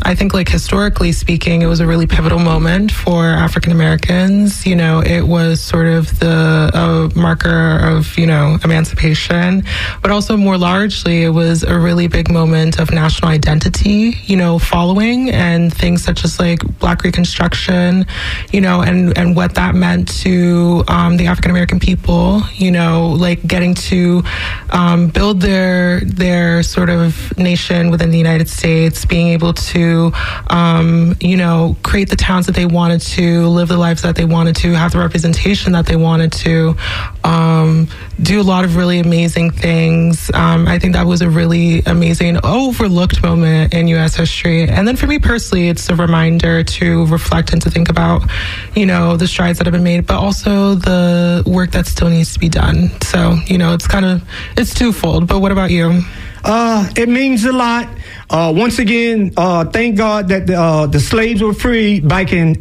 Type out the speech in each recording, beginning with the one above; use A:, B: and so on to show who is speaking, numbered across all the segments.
A: I think, like, historically speaking, it was a really pivotal moment for African Americans. You know, it was sort of the marker of, you know, emancipation, but also more largely, it was a really big moment of national identity, you know, following, and things such as like Black Reconstruction, you know, and what that meant to the African American people, you know, like getting to build their sort of nation within the United States, being able to, you know, create the towns that they wanted to, live the lives that they wanted to, have the representation that they wanted to, do a lot of really amazing things. I think that was a really amazing, overlooked moment in U.S. history. And then for me personally, it's a reminder to reflect and to think about, you know, the strides that have been made, but also the work that still needs to be done. So, you know, it's twofold. But what about you?
B: It means a lot. Once again, thank God that the slaves were freed back in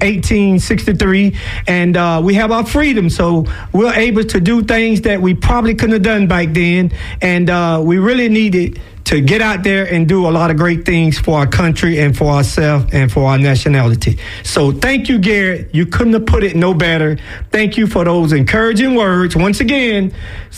B: 1863, and we have our freedom. So we're able to do things that we probably couldn't have done back then, and we really needed to get out there and do a lot of great things for our country and for ourselves and for our nationality. So thank you, Garrett. You couldn't have put it no better. Thank you for those encouraging words. Once again,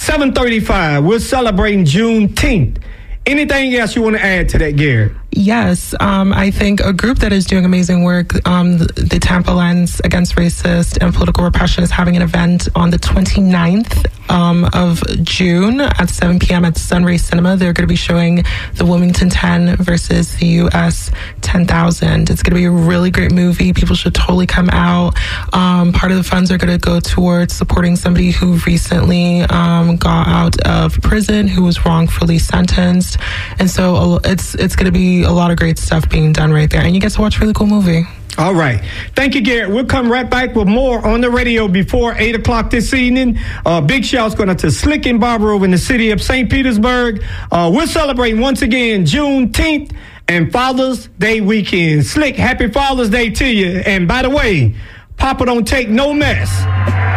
B: 7:35, we're celebrating Juneteenth. Anything else you want to add to that, Garrett?
A: Yes, I think a group that is doing amazing work, the Tampa Lens Against Racist and Political Repression, is having an event on the 29th of June at 7 p.m. at Sunray Cinema. They're going to be showing the Wilmington 10 versus the U.S. 10,000. It's going to be a really great movie. People should totally come out. Part of the funds are going to go towards supporting somebody who recently got out of prison, who was wrongfully sentenced. And so it's going to be a lot of great stuff being done right there. And you get to watch a really cool movie.
B: All right. Thank you, Garrett. We'll come right back with more on the radio before 8 o'clock this evening. Big shouts going out to Slick and Barbara over in the city of St. Petersburg. We're celebrating once again Juneteenth and Father's Day weekend. Slick, happy Father's Day to you. And by the way, Papa don't take no mess.